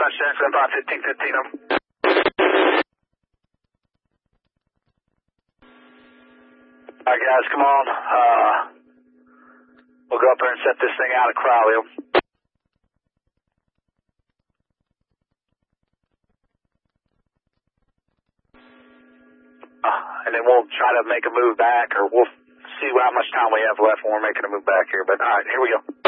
dispatch Jackson, about 1515 of them. Alright guys, come on. We'll go up there and set this thing out at Crowley. And then we'll try to make a move back, or we'll see how much time we have left when we're making a move back here. But alright, here we go.